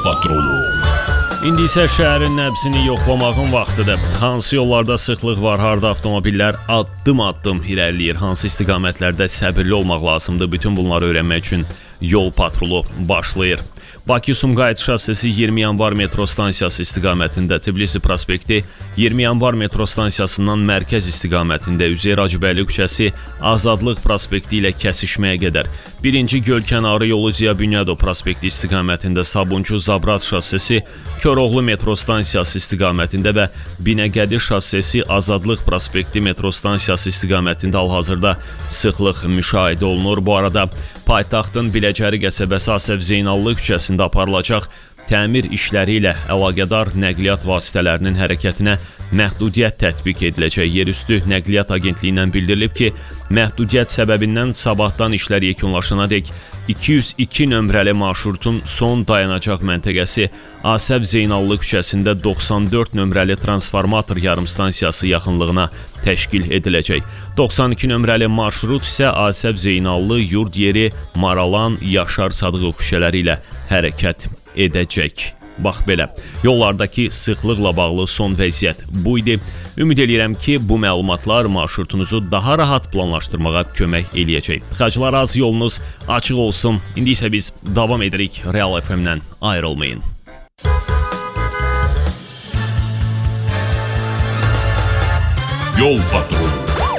patrolu. İndi isə şəhərin nəbzini yoxlamağın vaxtıdır. Hansı yollarda sıxlıq var, harda avtomobillər addım-addım irəliləyir, hansı istiqamətlərdə səbirli olmaq lazımdır. Bütün bunları öyrənmək üçün yol patrolu başlayır. Bakı-Sumqayıt şossesi 20 yanvar metro stansiyası istiqamətində, Tbilisi prospekti 20 yanvar metro stansiyasından mərkəz istiqamətində, Üzeyir Hacıbəyli küçəsi Azadlıq prospekti ilə kəsişməyə qədər, 1-ci Gölkənarı yolu Ziya Bünyadov prospekti istiqamətində, Sabunçu Zabrat şossesi Koroğlu metro stansiyası istiqamətində və Binəqədi şossesi Azadlıq prospekti metro stansiyası istiqamətində hal-hazırda sıxlıq müşahidə olunur. Bu arada paytaxtın Biləcəri qəsəbəsi Asəf Zeynallı küçəsində aparılacaq təmir işləri ilə əlaqədar nəqliyyat vasitələrinin hərəkətinə məhdudiyyət tətbiq ediləcək. Yerüstü Nəqliyyat Agentliyindən bildirilib ki, məhdudiyyət səbəbindən sabahdan işlər yekunlaşanadək 202 nömrəli marşrutun son dayanacaq məntəqəsi Asəf Zeynallı küçəsində 94 nömrəli transformator yarımstansiyası yaxınlığına təşkil ediləcək. 92 nömrəli marşrut isə Asəf Zeynallı, Yurdyeri, Maralan, Yaşar Sadıqov küçələri ilə hərəkət edəcək. Bax belə, yollardakı sıxlıqla bağlı son vəziyyət bu idi. Ümid edirəm ki, bu məlumatlar marşrutunuzu daha rahat planlaşdırmağa kömək eləyəcək. Tıxaclar az, yolunuz açıq olsun. İndi isə biz davam edirik. Real FM-dən ayrılmayın. Yol patrolu.